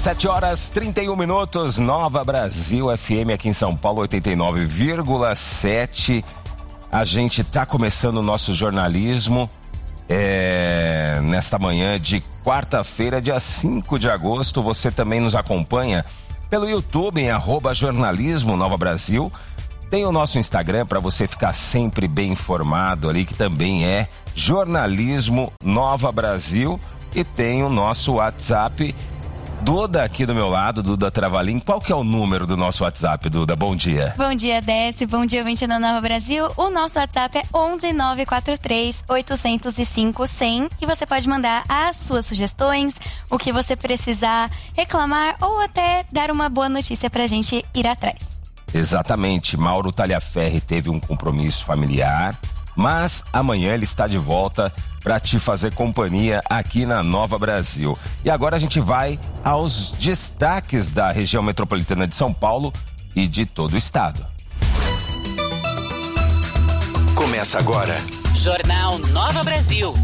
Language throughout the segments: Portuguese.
7h31, Nova Brasil FM aqui em São Paulo, 89,7. A gente está começando o nosso jornalismo nesta manhã de quarta-feira, dia 5 de agosto. Você também nos acompanha pelo YouTube em @jornalismo Nova Brasil. Tem o nosso Instagram para você ficar sempre bem informado ali, que também é Jornalismo Nova Brasil. E tem o nosso WhatsApp. Duda aqui do meu lado, Duda Travalim. Qual que é o número do nosso WhatsApp, Duda? Bom dia. Bom dia, Décio. Bom dia, ouvinte da Nova Brasil. O nosso WhatsApp é 11-943-805-100 e você pode mandar as suas sugestões, o que você precisar, reclamar ou até dar uma boa notícia pra gente ir atrás. Exatamente. Mauro Talhaferri teve um compromisso familiar, mas amanhã ele está de volta para te fazer companhia aqui na Nova Brasil. E agora a gente vai aos destaques da região metropolitana de São Paulo e de todo o estado. Começa agora. Jornal Nova Brasil.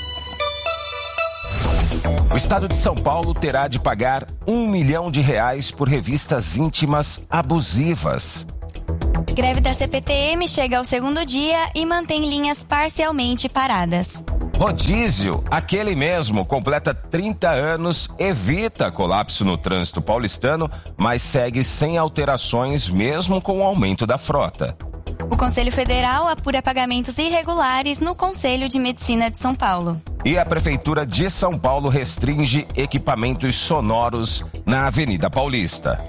O estado de São Paulo terá de pagar R$1 milhão por revistas íntimas abusivas. Greve da CPTM chega ao segundo dia e mantém linhas parcialmente paradas. Rodízio, aquele mesmo, completa 30 anos, evita colapso no trânsito paulistano, mas segue sem alterações mesmo com o aumento da frota. O Conselho Federal apura pagamentos irregulares no Conselho de Medicina de São Paulo. E a Prefeitura de São Paulo restringe equipamentos sonoros na Avenida Paulista.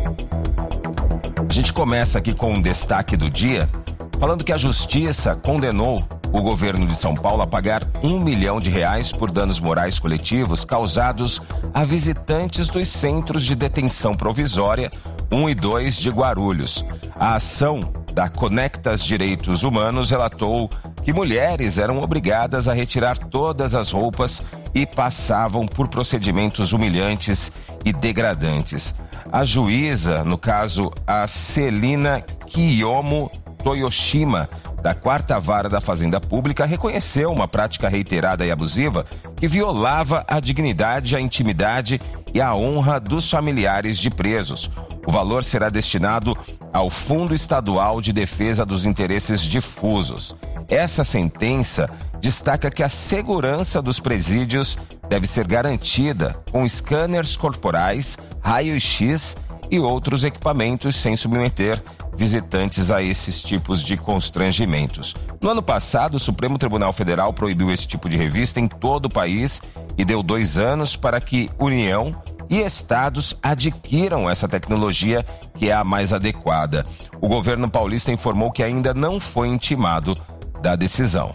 A gente começa aqui com um destaque do dia, falando que a Justiça condenou o governo de São Paulo a pagar R$1 milhão por danos morais coletivos causados a visitantes dos centros de detenção provisória 1 e 2 de Guarulhos. A ação da Conectas Direitos Humanos relatou que mulheres eram obrigadas a retirar todas as roupas e passavam por procedimentos humilhantes e degradantes. A juíza, no caso, a Celina Kiyomo Toyoshima, da 4ª Vara da Fazenda Pública, reconheceu uma prática reiterada e abusiva que violava a dignidade, a intimidade e a honra dos familiares de presos. O valor será destinado ao Fundo Estadual de Defesa dos Interesses Difusos. Essa sentença destaca que a segurança dos presídios deve ser garantida com scanners corporais, raio-x e outros equipamentos sem submeter visitantes a esses tipos de constrangimentos. No ano passado, o Supremo Tribunal Federal proibiu esse tipo de revista em todo o país e deu 2 anos para que União e estados adquiram essa tecnologia, que é a mais adequada. O governo paulista informou que ainda não foi intimado da decisão.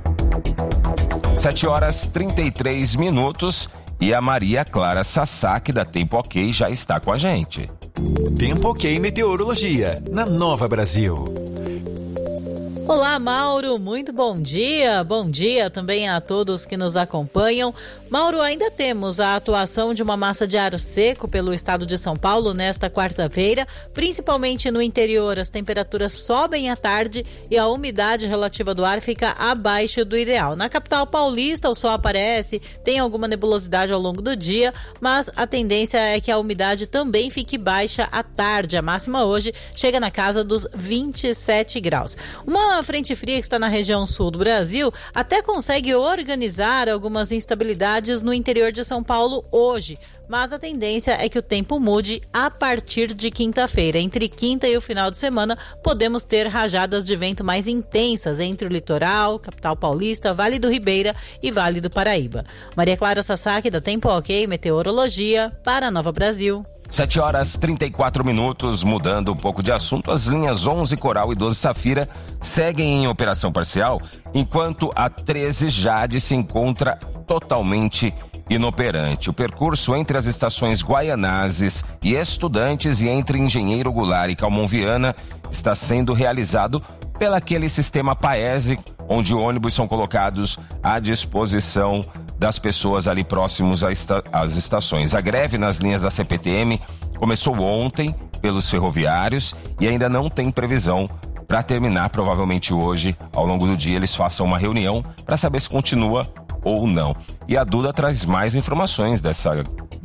7h33 e a Maria Clara Sasaki, da Tempo OK, já está com a gente. Tempo OK Meteorologia, na Nova Brasil. Olá, Mauro, muito bom dia. Bom dia também a todos que nos acompanham. Mauro, ainda temos a atuação de uma massa de ar seco pelo estado de São Paulo nesta quarta-feira, principalmente no interior. As temperaturas sobem à tarde e a umidade relativa do ar fica abaixo do ideal. Na capital paulista, o sol aparece, tem alguma nebulosidade ao longo do dia, mas a tendência é que a umidade também fique baixa à tarde. A máxima hoje chega na casa dos 27 graus. Uma frente fria que está na região sul do Brasil até consegue organizar algumas instabilidades no interior de São Paulo hoje, mas a tendência é que o tempo mude a partir de quinta-feira. Entre quinta e o final de semana, podemos ter rajadas de vento mais intensas entre o litoral, capital paulista, Vale do Ribeira e Vale do Paraíba. Maria Clara Sasaki, da Tempo OK Meteorologia, para a Nova Brasil. 7h34, mudando um pouco de assunto, as linhas 11 Coral e 12 Safira seguem em operação parcial, enquanto a 13 Jade se encontra totalmente inoperante. O percurso entre as estações Guaianazes e Estudantes e entre Engenheiro Goulart e Calmon Viana está sendo realizado pelaquele sistema Paese, onde ônibus são colocados à disposição das pessoas ali próximos às estações. A greve nas linhas da CPTM começou ontem pelos ferroviários e ainda não tem previsão para terminar. Provavelmente hoje, ao longo do dia, eles façam uma reunião para saber se continua ou não. E a Duda traz mais informações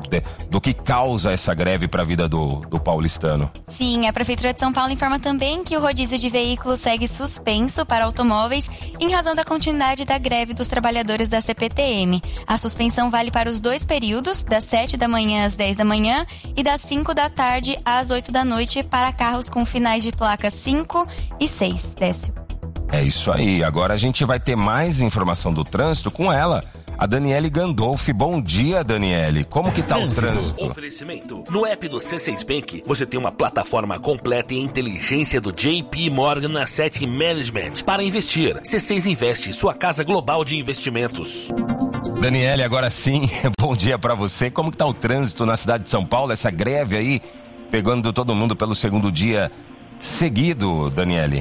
do que causa essa greve para a vida do paulistano. Sim, a Prefeitura de São Paulo informa também que o rodízio de veículos segue suspenso para automóveis em razão da continuidade da greve dos trabalhadores da CPTM. A suspensão vale para os 2 períodos, das 7 da manhã às 10 da manhã e das 5 da tarde às 8 da noite para carros com finais de placas 5 e 6. Décio. É isso aí. Agora a gente vai ter mais informação do trânsito com ela, a Daniele Gandolfi. Bom dia, Daniele. Como que tá o trânsito? Oferecimento. No app do C6 Bank, você tem uma plataforma completa em inteligência do JP Morgan Asset Management para investir. C6 Investe, sua casa global de investimentos. Daniele, agora sim, bom dia pra você. Como que tá o trânsito na cidade de São Paulo? Essa greve aí, pegando todo mundo pelo segundo dia seguido, Daniele.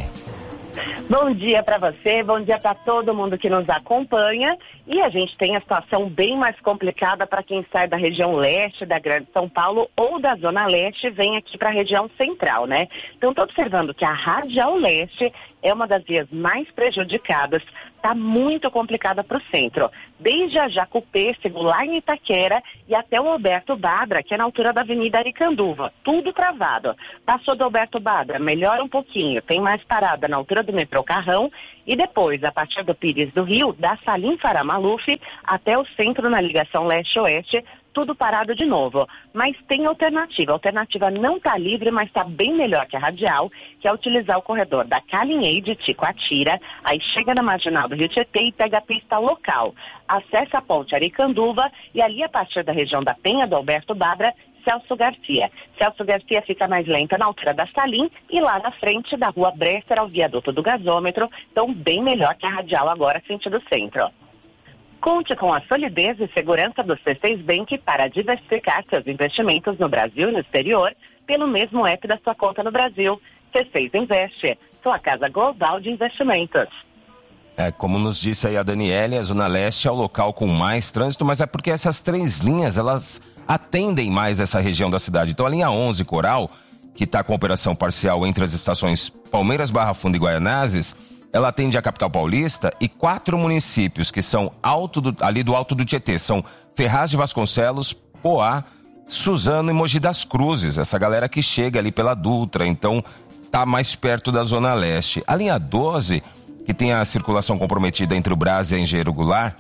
Bom dia para você, bom dia para todo mundo que nos acompanha. E a gente tem a situação bem mais complicada para quem sai da região leste da Grande São Paulo ou da Zona Leste e vem aqui para a região central, né? Então, estou observando que a Radial Leste é uma das vias mais prejudicadas, está muito complicada para o centro. Desde a Jacupêssego, lá em Itaquera, e até o Alberto Badra, que é na altura da Avenida Aricanduva. Tudo travado. Passou do Alberto Badra, melhora um pouquinho, tem mais parada na altura do metrô Carrão, e depois, a partir do Pires do Rio, da Salim Farah Maluf até o centro na ligação leste-oeste, tudo parado de novo. Mas tem alternativa. A alternativa não está livre, mas está bem melhor que a Radial, que é utilizar o corredor da Calinhei de Ticoatira, aí chega na Marginal do Rio Tietê e pega a pista local. Acessa a ponte Aricanduva e ali, a partir da região da Penha do Alberto Badra, Celso Garcia. Celso Garcia fica mais lenta na altura da Salim e lá na frente da Rua Bresser ao viaduto do gasômetro, então bem melhor que a Radial agora, sentido centro. Conte com a solidez e segurança do C6 Bank para diversificar seus investimentos no Brasil e no exterior pelo mesmo app da sua conta no Brasil. C6 Investe, sua casa global de investimentos. Como nos disse aí a Daniele, a Zona Leste é o local com mais trânsito, mas é porque essas 3 linhas, elas atendem mais essa região da cidade. Então a linha 11 Coral, que está com operação parcial entre as estações Palmeiras, Barra Funda e Guaianazes, ela atende a capital paulista e 4 municípios que são ali do Alto do Tietê. São Ferraz de Vasconcelos, Poá, Suzano e Mogi das Cruzes. Essa galera que chega ali pela Dutra, então tá mais perto da Zona Leste. A linha 12, que tem a circulação comprometida entre o Brás e a Engenheiro Goulart,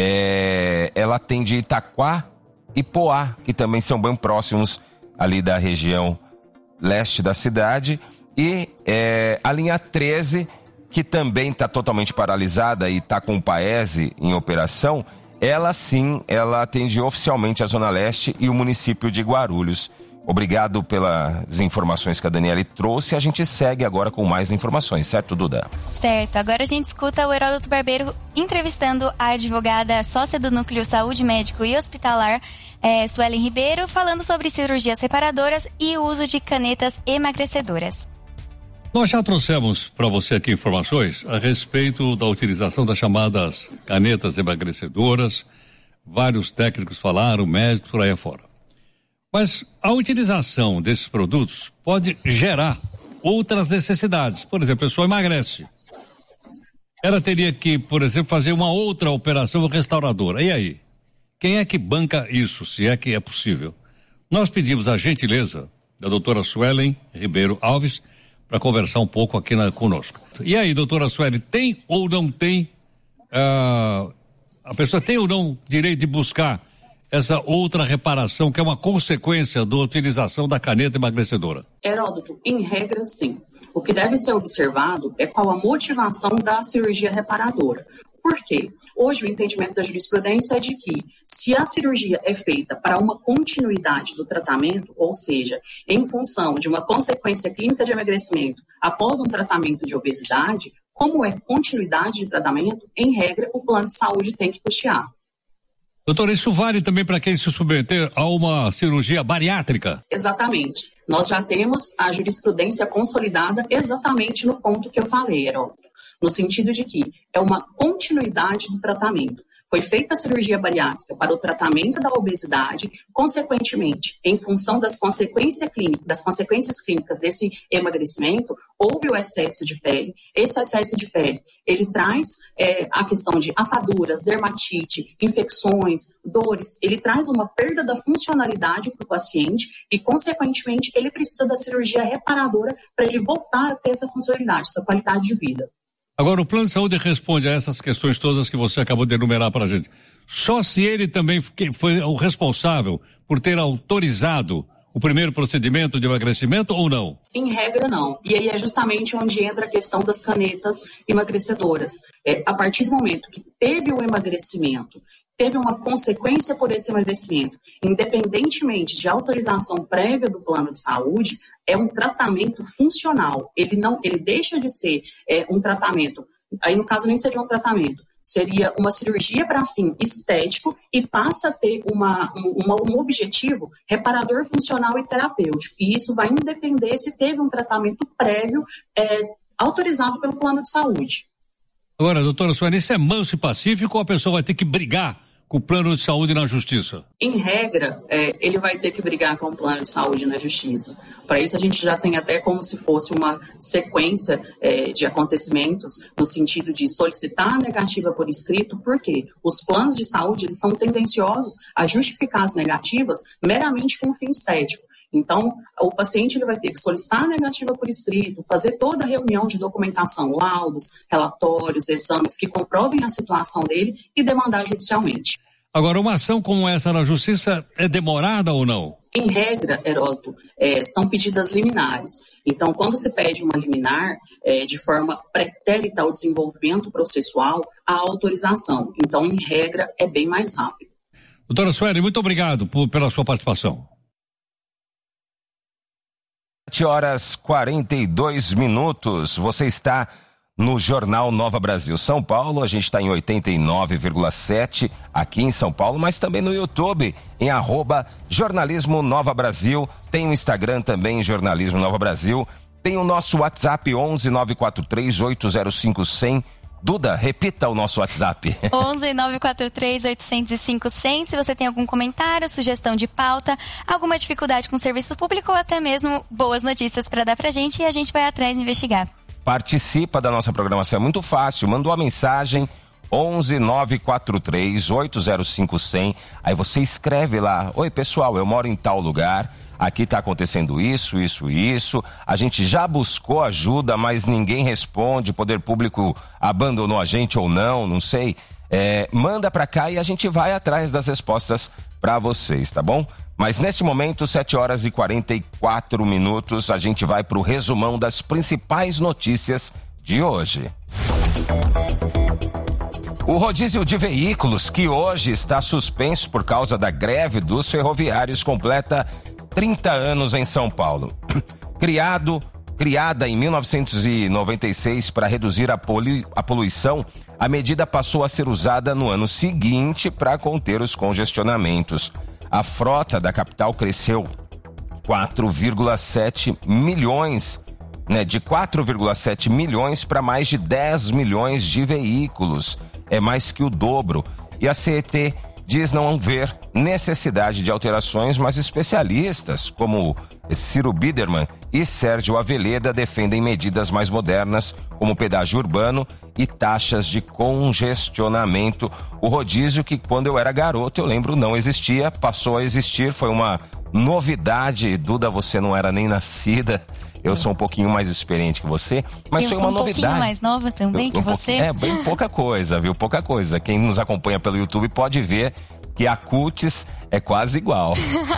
ela atende Itaquá e Poá, que também são bem próximos ali da região leste da cidade. E a linha 13, que também está totalmente paralisada e está com o Paese em operação, ela sim, ela atende oficialmente a Zona Leste e o município de Guarulhos. Obrigado pelas informações que a Daniele trouxe. A gente segue agora com mais informações, certo, Duda? Certo, agora a gente escuta o Heródoto Barbeiro entrevistando a advogada sócia do Núcleo Saúde Médico e Hospitalar, Suelen Ribeiro, falando sobre cirurgias reparadoras e o uso de canetas emagrecedoras. Nós já trouxemos para você aqui informações a respeito da utilização das chamadas canetas emagrecedoras. Vários técnicos falaram, médicos por aí afora. Mas a utilização desses produtos pode gerar outras necessidades. Por exemplo, a pessoa emagrece. Ela teria que, por exemplo, fazer uma outra operação restauradora. E aí? Quem é que banca isso, se é que é possível? Nós pedimos a gentileza da doutora Suelen Ribeiro Alves para conversar um pouco aqui conosco. E aí, doutora Sueli, tem ou não tem, a pessoa tem ou não direito de buscar essa outra reparação que é uma consequência da utilização da caneta emagrecedora? Heródoto, em regra, sim. O que deve ser observado é qual a motivação da cirurgia reparadora. Por quê? Hoje o entendimento da jurisprudência é de que se a cirurgia é feita para uma continuidade do tratamento, ou seja, em função de uma consequência clínica de emagrecimento após um tratamento de obesidade, como é continuidade de tratamento, em regra o plano de saúde tem que custear. Doutora, isso vale também para quem se submeter a uma cirurgia bariátrica? Exatamente. Nós já temos a jurisprudência consolidada exatamente no ponto que eu falei, Heródoto. No sentido de que é uma continuidade do tratamento. foi feita a cirurgia bariátrica para o tratamento da obesidade, consequentemente, em função das consequências clínicas desse emagrecimento, houve o excesso de pele. Esse excesso de pele, ele traz a questão de assaduras, dermatite, infecções, dores, ele traz uma perda da funcionalidade para o paciente e, consequentemente, ele precisa da cirurgia reparadora para ele voltar a ter essa funcionalidade, essa qualidade de vida. Agora, o plano de saúde responde a essas questões todas que você acabou de enumerar para a gente. Só se ele também foi o responsável por ter autorizado o primeiro procedimento de emagrecimento ou não? Em regra, não. E aí é justamente onde entra a questão das canetas emagrecedoras. A partir do momento que teve o emagrecimento, teve uma consequência por esse emagrecimento, independentemente de autorização prévia do plano de saúde, é um tratamento funcional. Ele deixa de ser um tratamento, aí no caso nem seria um tratamento, seria uma cirurgia para fim estético e passa a ter um objetivo reparador funcional e terapêutico. E isso vai independer se teve um tratamento prévio autorizado pelo plano de saúde. Agora, doutora Sueli, isso é manso e pacífico ou a pessoa vai ter que brigar com o plano de saúde na justiça? Em regra, ele vai ter que brigar com o plano de saúde na justiça. Para isso, a gente já tem até como se fosse uma sequência de acontecimentos no sentido de solicitar a negativa por escrito, porque os planos de saúde eles são tendenciosos a justificar as negativas meramente com fim estético. Então, o paciente ele vai ter que solicitar a negativa por escrito, fazer toda a reunião de documentação, laudos, relatórios, exames que comprovem a situação dele e demandar judicialmente. Agora, uma ação como essa na justiça é demorada ou não? Em regra, Heródoto, são pedidas liminares. Então, quando se pede uma liminar, de forma pretérita ao desenvolvimento processual, há autorização. Então, em regra, é bem mais rápido. Doutora Sueli, muito obrigado pela sua participação. 7h42. Você está no Jornal Nova Brasil São Paulo. A gente está em 89,7 aqui em São Paulo, mas também no YouTube, em @Jornalismo Nova Brasil. Tem o Instagram também, Jornalismo Nova Brasil. Tem o nosso WhatsApp 11 943 805 100. Duda, repita o nosso WhatsApp. 11 943 805 100. Se você tem algum comentário, sugestão de pauta, alguma dificuldade com o serviço público ou até mesmo boas notícias para dar pra gente, e a gente vai atrás investigar. Participa da nossa programação, é muito fácil. Manda uma mensagem 11 943 805 100. Aí você escreve lá: oi pessoal, eu moro em tal lugar, aqui tá acontecendo isso. A gente já buscou ajuda, mas ninguém responde. O poder público abandonou a gente ou não sei. Manda pra cá e a gente vai atrás das respostas pra vocês, tá bom? Mas nesse momento, 7h44, a gente vai pro resumão das principais notícias de hoje. O rodízio de veículos, que hoje está suspenso por causa da greve dos ferroviários, completa 30 anos em São Paulo. Criada em 1996 para reduzir a poluição, a medida passou a ser usada no ano seguinte para conter os congestionamentos. A frota da capital cresceu 4,7 milhões, de 4,7 milhões para mais de 10 milhões de veículos. É mais que o dobro. E a CET diz não ver necessidade de alterações, mas especialistas como Ciro Biderman e Sérgio Aveleda defendem medidas mais modernas, como pedágio urbano e taxas de congestionamento. O rodízio, que quando eu era garoto, eu lembro, não existia, passou a existir, foi uma novidade. Duda, você não era nem nascida. Eu sou um pouquinho mais experiente que você, mas foi uma novidade. Eu sou um pouquinho mais nova também que você. Bem pouca coisa, viu? Pouca coisa. Quem nos acompanha pelo YouTube pode ver que a cutis é quase igual.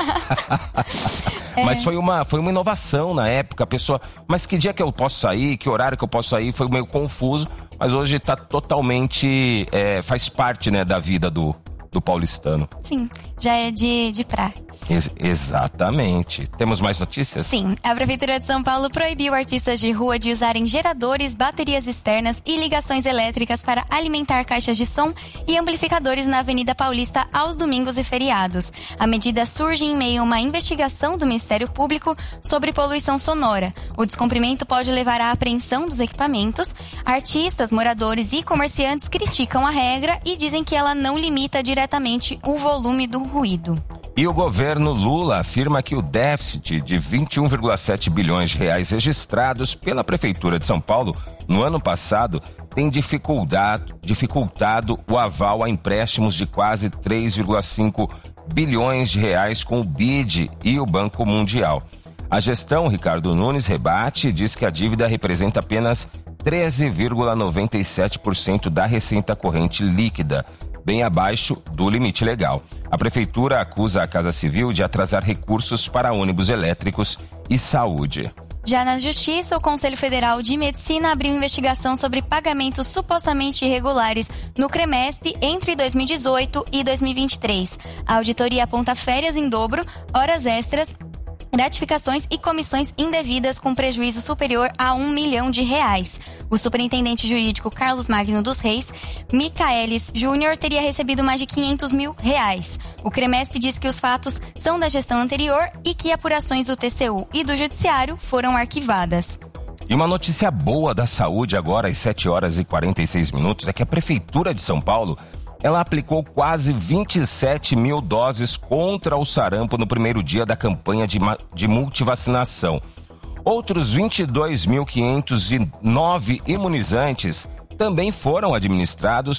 Mas foi uma inovação na época. A pessoa, mas que dia que eu posso sair? Que horário que eu posso sair? Foi meio confuso, mas hoje está totalmente, faz parte, da vida do do paulistano. Sim, já é de praxe. Exatamente. Temos mais notícias? Sim, a Prefeitura de São Paulo proibiu artistas de rua de usarem geradores, baterias externas e ligações elétricas para alimentar caixas de som e amplificadores na Avenida Paulista aos domingos e feriados. A medida surge em meio a uma investigação do Ministério Público sobre poluição sonora. O descumprimento pode levar à apreensão dos equipamentos. Artistas, moradores e comerciantes criticam a regra e dizem que ela não limita diretamente o volume do ruído. E o governo Lula afirma que o déficit de 21,7 bilhões de reais registrados pela Prefeitura de São Paulo no ano passado tem dificultado o aval a empréstimos de quase 3,5 bilhões de reais com o BID e o Banco Mundial. A gestão Ricardo Nunes rebate e diz que a dívida representa apenas 13,97% da receita corrente líquida, bem abaixo do limite legal. A Prefeitura acusa a Casa Civil de atrasar recursos para ônibus elétricos e saúde. Já na Justiça, o Conselho Federal de Medicina abriu investigação sobre pagamentos supostamente irregulares no CREMESP entre 2018 e 2023. A auditoria aponta férias em dobro, horas extras, gratificações e comissões indevidas com prejuízo superior a R$1 milhão. O superintendente jurídico Carlos Magno dos Reis, Micaelis Júnior, teria recebido mais de R$500 mil. O CREMESP diz que os fatos são da gestão anterior e que apurações do TCU e do Judiciário foram arquivadas. E uma notícia boa da saúde agora às 7h46 é que a Prefeitura de São Paulo ela aplicou quase 27 mil doses contra o sarampo no primeiro dia da campanha de multivacinação. Outros 22.509 imunizantes também foram administrados,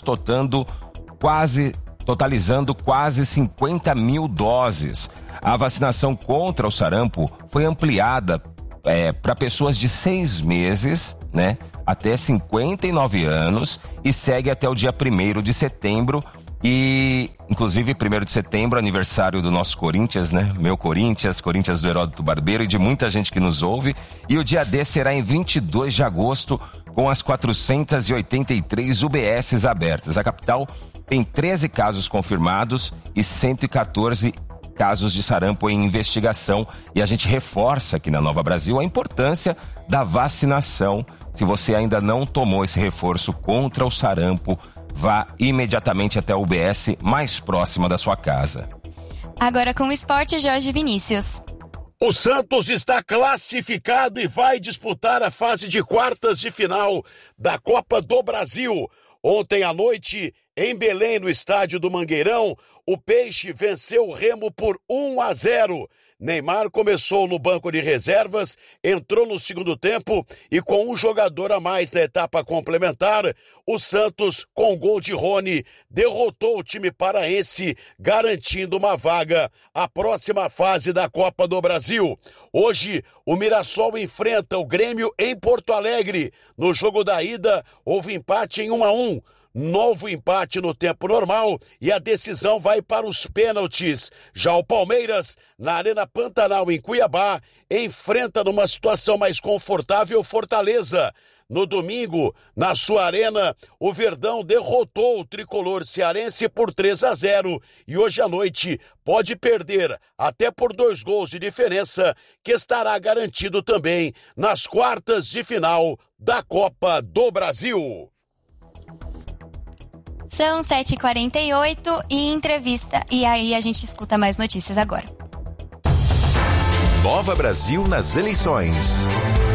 totalizando quase 50 mil doses. A vacinação contra o sarampo foi ampliada para pessoas de 6 meses, né, até 59 anos e segue até o dia 1º de setembro. E, inclusive, 1º de setembro, aniversário do nosso Corinthians, né? Meu Corinthians do Heródoto Barbeiro e de muita gente que nos ouve. E o dia D será em 22 de agosto, com as 483 UBSs abertas. A capital tem 13 casos confirmados e 114 casos de sarampo em investigação. E a gente reforça aqui na Nova Brasil a importância da vacinação. Se você ainda não tomou esse reforço contra o sarampo, vá imediatamente até a UBS mais próxima da sua casa. Agora com o esporte, Jorge Vinícius. O Santos está classificado e vai disputar a fase de quartas de final da Copa do Brasil. Ontem à noite, em Belém, no estádio do Mangueirão, o Peixe venceu o Remo por 1-0. Neymar começou no banco de reservas, entrou no segundo tempo e com um jogador a mais na etapa complementar, o Santos, com gol de Rony, derrotou o time paraense, garantindo uma vaga à próxima fase da Copa do Brasil. Hoje, o Mirassol enfrenta o Grêmio em Porto Alegre. No jogo da ida, houve empate em 1-1. Novo empate no tempo normal e a decisão vai para os pênaltis. Já o Palmeiras, na Arena Pantanal, em Cuiabá, enfrenta numa situação mais confortável Fortaleza. No domingo, na sua arena, o Verdão derrotou o tricolor cearense por 3-0 e hoje à noite pode perder até por 2 gols de diferença, que estará garantido também nas quartas de final da Copa do Brasil. São 7h48 e entrevista. E aí a gente escuta mais notícias agora. Nova Brasil nas eleições.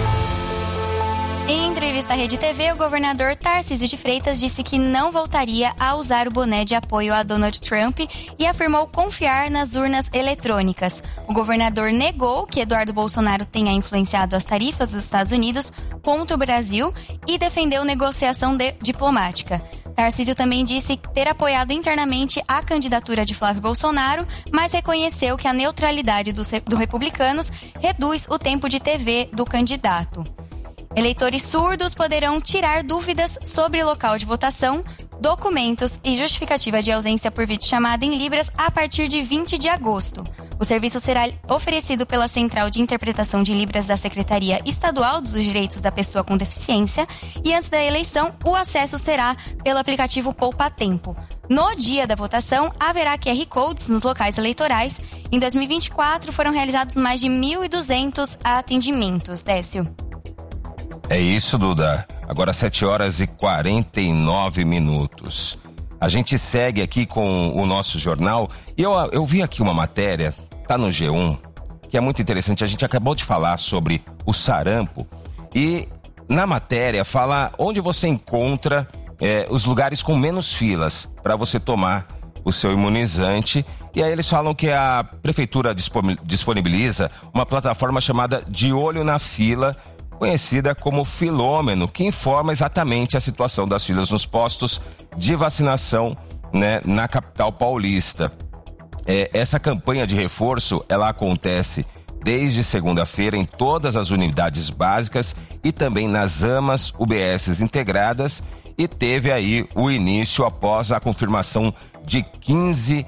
Em entrevista à Rede TV, o governador Tarcísio de Freitas disse que não voltaria a usar o boné de apoio a Donald Trump e afirmou confiar nas urnas eletrônicas. O governador negou que Eduardo Bolsonaro tenha influenciado as tarifas dos Estados Unidos contra o Brasil e defendeu negociação diplomática. Tarcísio também disse ter apoiado internamente a candidatura de Flávio Bolsonaro, mas reconheceu que a neutralidade dos republicanos reduz o tempo de TV do candidato. Eleitores surdos poderão tirar dúvidas sobre local de votação, documentos e justificativa de ausência por videochamada em Libras a partir de 20 de agosto. O serviço será oferecido pela Central de Interpretação de Libras da Secretaria Estadual dos Direitos da Pessoa com Deficiência e antes da eleição, o acesso será pelo aplicativo Poupa Tempo. No dia da votação, haverá QR Codes nos locais eleitorais. Em 2024, foram realizados mais de 1.200 atendimentos. Décio. É isso, Duda. Agora 7h49. A gente segue aqui com o nosso jornal. E eu vi aqui uma matéria, tá no G1, que é muito interessante. A gente acabou de falar sobre o sarampo. E na matéria fala onde você encontra os lugares com menos filas para você tomar o seu imunizante. E aí eles falam que a prefeitura disponibiliza uma plataforma chamada De Olho na Fila, conhecida como Filômeno, que informa exatamente a situação das filas nos postos de vacinação, né, na capital paulista. Essa campanha de reforço, ela acontece desde segunda-feira em todas as unidades básicas e também nas AMAs, UBSs integradas, e teve aí o início após a confirmação de 15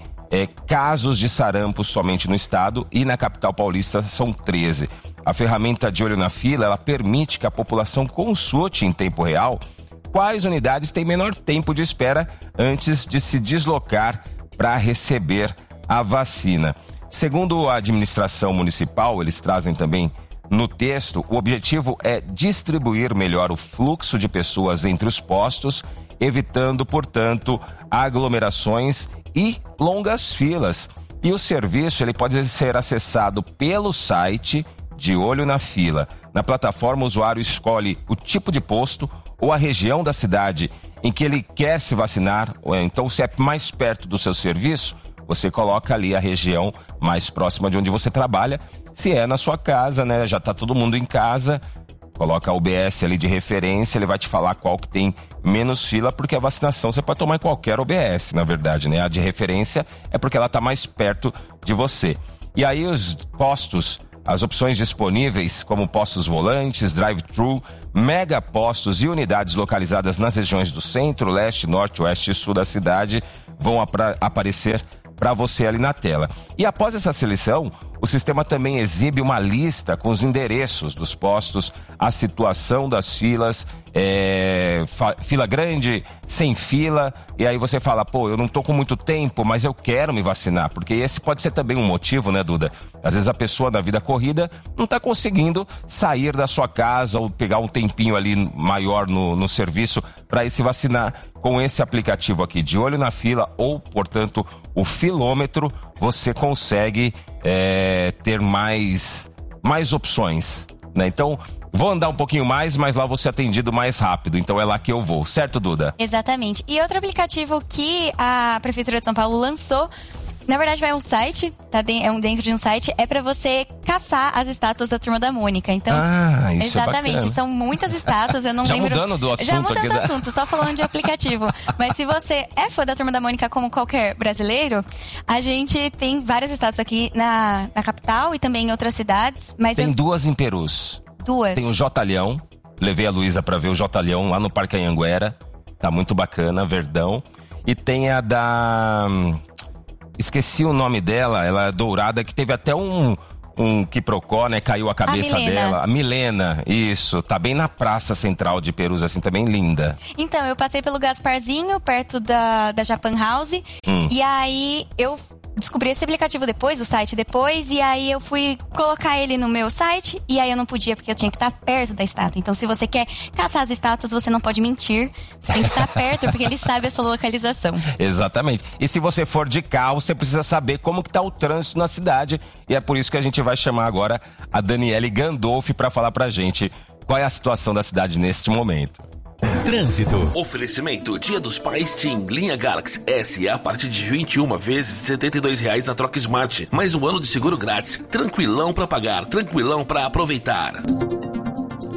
casos de sarampo somente no estado, e na capital paulista são 13. A ferramenta De Olho na Fila, ela permite que a população consulte em tempo real quais unidades têm menor tempo de espera antes de se deslocar para receber a vacina. Segundo a administração municipal, eles trazem também no texto, o objetivo é distribuir melhor o fluxo de pessoas entre os postos, evitando, portanto, aglomerações e longas filas. E o serviço ele pode ser acessado pelo site De Olho na Fila. Na plataforma, o usuário escolhe o tipo de posto ou a região da cidade em que ele quer se vacinar. Então, se é mais perto do seu serviço, você coloca ali a região mais próxima de onde você trabalha. Se é na sua casa, né, já tá todo mundo em casa, coloca a UBS ali de referência, ele vai te falar qual que tem menos fila, porque a vacinação você pode tomar em qualquer UBS, na verdade, né? A de referência é porque ela tá mais perto de você. E aí os postos, as opções disponíveis, como postos volantes, drive-thru, mega postos e unidades localizadas nas regiões do centro, leste, norte, oeste e sul da cidade, vão aparecer para você ali na tela. E após essa seleção, o sistema também exibe uma lista com os endereços dos postos, a situação das filas, fila grande, sem fila, e aí você fala, pô, eu não tô com muito tempo, mas eu quero me vacinar, porque esse pode ser também um motivo, né, Duda? Às vezes a pessoa na vida corrida não tá conseguindo sair da sua casa ou pegar um tempinho ali maior no serviço para ir se vacinar. Com esse aplicativo aqui, De Olho na Fila, ou, portanto, o Filômetro, você consegue ter mais opções, né? Então, vou andar um pouquinho mais, mas lá eu vou ser atendido mais rápido. Então é lá que eu vou, certo, Duda? Exatamente. E outro aplicativo que a Prefeitura de São Paulo lançou, na verdade vai um site, dentro de um site, é pra você caçar as estátuas da Turma da Mônica. Então, isso exatamente, é são muitas estátuas, eu não já lembro. Mudando do assunto, já mudando do assunto, só falando de aplicativo. Mas se você é fã da Turma da Mônica como qualquer brasileiro, a gente tem várias estátuas aqui na capital e também em outras cidades. Mas tem duas em Perus. Duas. Tem o Jotalhão, levei a Luísa pra ver o Jotalhão lá no Parque Anhanguera, tá muito bacana, verdão. E tem a da... esqueci o nome dela, ela é dourada, que teve até um quiprocó, né? Caiu a cabeça dela. A Milena, isso. Tá bem na praça central de Perus, assim, também linda. Então, eu passei pelo Gasparzinho, perto da Japan House. E aí, eu descobri esse aplicativo depois, o site depois. E aí, eu fui colocar ele no meu site. E aí, eu não podia, porque eu tinha que estar perto da estátua. Então, se você quer caçar as estátuas, você não pode mentir. Você tem que estar perto, porque ele sabe a sua localização. Exatamente. E se você for de carro, você precisa saber como que tá o trânsito na cidade. E é por isso que a gente vai chamar agora a Daniele Gandolfi para falar pra gente qual é a situação da cidade neste momento. Trânsito. Oferecimento Dia dos Pais Team Linha Galaxy S a partir de 21 vezes R$ 72,00 na troca Smart. Mais um ano de seguro grátis. Tranquilão pra pagar, tranquilão pra aproveitar.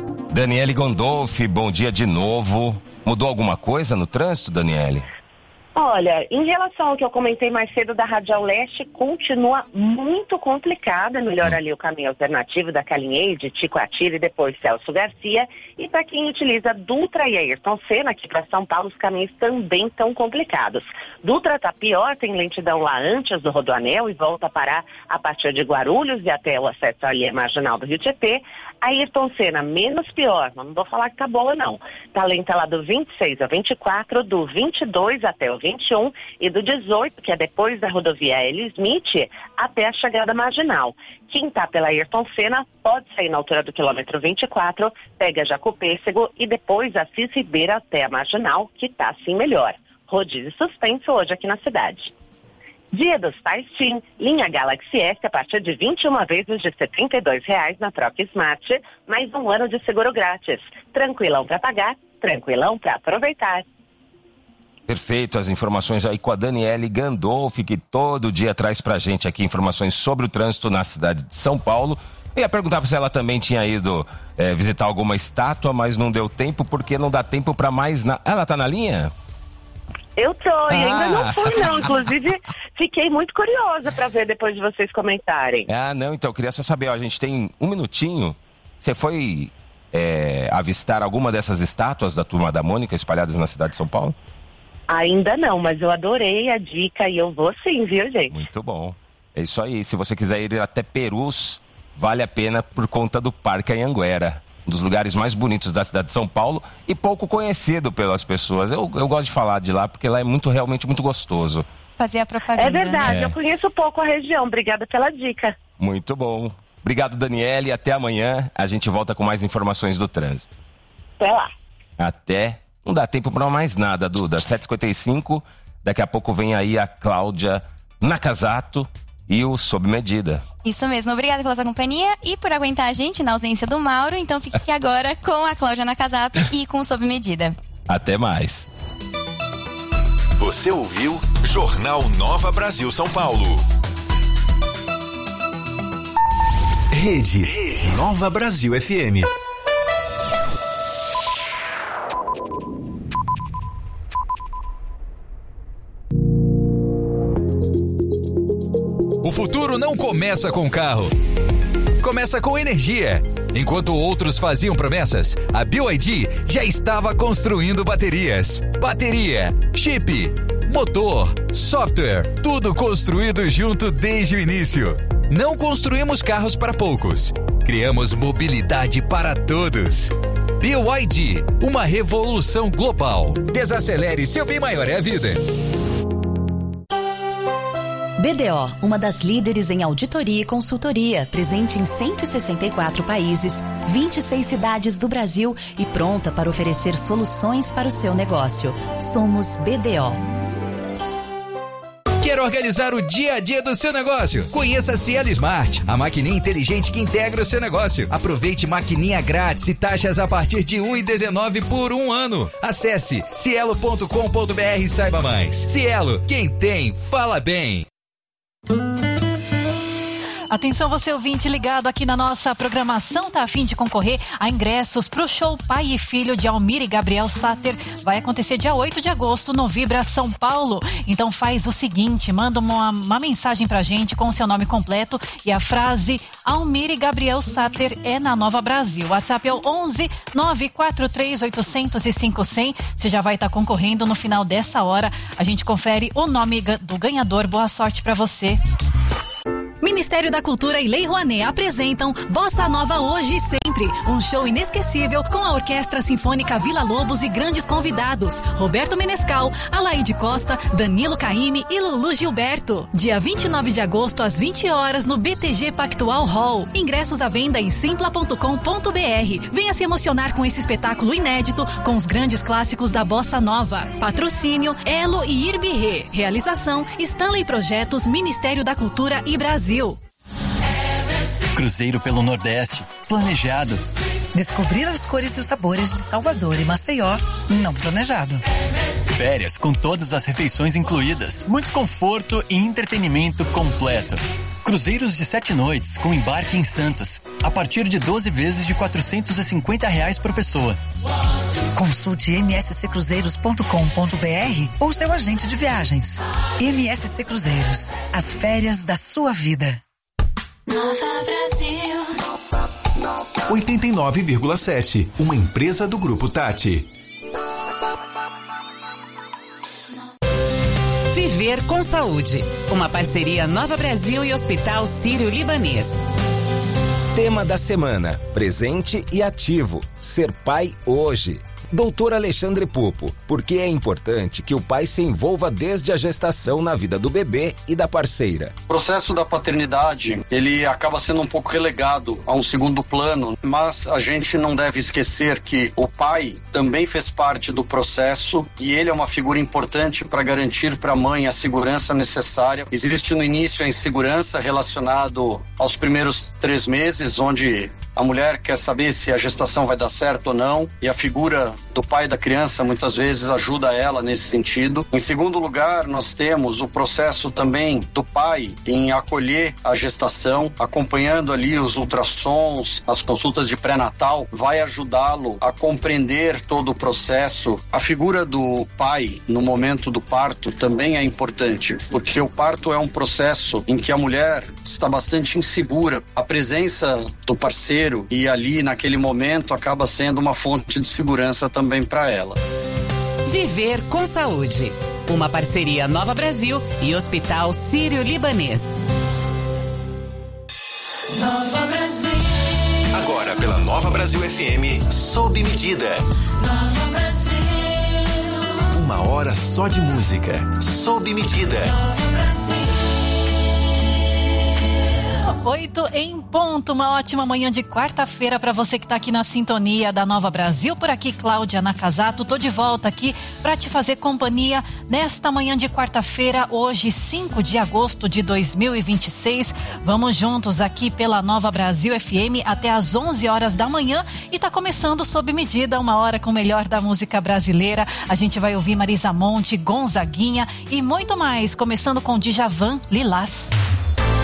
Daniele Gandolfi, bom dia de novo. Mudou alguma coisa no trânsito, Daniele? Olha, em relação ao que eu comentei mais cedo da Radial Leste, continua muito complicada. Melhor ali o caminho alternativo da Calinheide, Ticoatira e depois Celso Garcia. E para quem utiliza Dutra e Ayrton Senna, aqui para São Paulo, os caminhos também estão complicados. Dutra tá pior, tem lentidão lá antes do Rodoanel e volta a parar a partir de Guarulhos e até o acesso ali à marginal do Rio Tietê. Ayrton Senna, menos pior, mas não vou falar que tá boa não. Tá lenta lá do 26 ao 24, do 22 até o 21 e do 18, que é depois da rodovia L. Smith, até a chegada marginal. Quem tá pela Ayrton Senna pode sair na altura do quilômetro 24, pega Jacopêssego e depois Assis Ribeiro até a marginal, que tá assim melhor. Rodízio suspenso hoje aqui na cidade. Dia dos Pais TIM, linha Galaxy S a partir de 21 vezes de R$ 72,00 na troca Smart, mais um ano de seguro grátis. Tranquilão para pagar, tranquilão para aproveitar. Perfeito, as informações aí com a Daniele Gandolfi, que todo dia traz pra gente aqui informações sobre o trânsito na cidade de São Paulo. Eu ia perguntar se ela também tinha ido visitar alguma estátua, mas não deu tempo, porque não dá tempo pra mais nada. Ela tá na linha? Eu tô, e ainda não fui não, inclusive fiquei muito curiosa pra ver depois de vocês comentarem. Não, então, eu queria só saber, ó, a gente tem um minutinho, você foi avistar alguma dessas estátuas da Turma da Mônica espalhadas na cidade de São Paulo? Ainda não, mas eu adorei a dica e eu vou sim, viu, gente? Muito bom. É isso aí, se você quiser ir até Perus, vale a pena por conta do Parque Anhanguera. Um dos lugares mais bonitos da cidade de São Paulo e pouco conhecido pelas pessoas. Eu gosto de falar de lá porque lá é realmente muito gostoso. Fazer a propaganda. É verdade, eu conheço pouco a região. Obrigada pela dica. Muito bom. Obrigado, Daniele. Até amanhã. A gente volta com mais informações do trânsito. Até lá. Até. Não dá tempo para mais nada, Duda. 7h55. Daqui a pouco vem aí a Cláudia Nakazato e o Sob Medida. Isso mesmo, obrigada pela sua companhia e por aguentar a gente na ausência do Mauro. Então fique aqui agora com a Cláudia Nakazato e com o Sob Medida. Até mais. Você ouviu Jornal Nova Brasil São Paulo. Rede Nova Brasil FM. O futuro não começa com carro. Começa com energia. Enquanto outros faziam promessas, a BYD já estava construindo baterias. Bateria, chip, motor, software, tudo construído junto desde o início. Não construímos carros para poucos. Criamos mobilidade para todos. BYD, uma revolução global. Desacelere, seu bem maior é a vida. BDO, uma das líderes em auditoria e consultoria, presente em 164 países, 26 cidades do Brasil e pronta para oferecer soluções para o seu negócio. Somos BDO. Quer organizar o dia a dia do seu negócio? Conheça a Cielo Smart, a maquininha inteligente que integra o seu negócio. Aproveite maquininha grátis e taxas a partir de R$ 1,19 por um ano. Acesse cielo.com.br e saiba mais. Cielo, quem tem, fala bem. Atenção, você ouvinte ligado aqui na nossa programação, tá a fim de concorrer a ingressos pro show Pai e Filho de Almir e Gabriel Sater. Vai acontecer dia 8 de agosto no Vibra São Paulo. Então faz o seguinte, manda uma mensagem pra gente com o seu nome completo e a frase Almir e Gabriel Sater é na Nova Brasil. WhatsApp é o 11 943 800 e 5100. Você já vai estar concorrendo no final dessa hora. A gente confere o nome do ganhador. Boa sorte pra você. Ministério da Cultura e Lei Rouanet apresentam Bossa Nova Hoje e Sempre, um show inesquecível com a Orquestra Sinfônica Vila Lobos e grandes convidados, Roberto Menescal, Alaide Costa, Danilo Caymmi e Lulu Gilberto. Dia 29 de agosto às 20 horas no BTG Pactual Hall. Ingressos à venda em simpla.com.br. Venha se emocionar com esse espetáculo inédito com os grandes clássicos da Bossa Nova. Patrocínio Elo e Irbirê. Realização Stanley Projetos, Ministério da Cultura e Brasil. Cruzeiro pelo Nordeste, planejado. Descobrir as cores e os sabores de Salvador e Maceió, não planejado. Férias com todas as refeições incluídas, muito conforto e entretenimento completo. Cruzeiros de 7 noites com embarque em Santos, a partir de 12 vezes de R$ 450 por pessoa. Consulte msccruzeiros.com.br ou seu agente de viagens. MSC Cruzeiros, as férias da sua vida. Nova Brasil 89,7, uma empresa do Grupo Tati. Viver com Saúde, uma parceria Nova Brasil e Hospital Sírio-Libanês. Tema da semana: presente e ativo. Ser pai hoje. Doutor Alexandre Pupo, por que é importante que o pai se envolva desde a gestação na vida do bebê e da parceira? O processo da paternidade, ele acaba sendo um pouco relegado a um segundo plano, mas a gente não deve esquecer que o pai também fez parte do processo e ele é uma figura importante para garantir para a mãe a segurança necessária. Existe no início a insegurança relacionado aos primeiros 3 meses, onde a mulher quer saber se a gestação vai dar certo ou não, e a figura do pai da criança muitas vezes ajuda ela nesse sentido. Em segundo lugar, nós temos o processo também do pai em acolher a gestação, acompanhando ali os ultrassons, as consultas de pré-natal, vai ajudá-lo a compreender todo o processo. A figura do pai no momento do parto também é importante, porque o parto é um processo em que a mulher está bastante insegura. A presença do parceiro e ali naquele momento acaba sendo uma fonte de segurança também para ela. Viver com Saúde, uma parceria Nova Brasil e Hospital Sírio-Libanês. Nova Brasil. Agora pela Nova Brasil FM, sob medida. Nova Brasil. 1 hora só de música, sob medida. Nova Brasil. 8 em ponto, uma ótima manhã de quarta-feira para você que está aqui na sintonia da Nova Brasil. Por aqui, Cláudia Nakazato, tô de volta aqui para te fazer companhia nesta manhã de quarta-feira, hoje 5 de agosto de 2026. Vamos juntos aqui pela Nova Brasil FM até às 11 horas da manhã e tá começando sob medida, 1 hora com o melhor da música brasileira. A gente vai ouvir Marisa Monte, Gonzaguinha e muito mais, começando com Djavan, Lilás.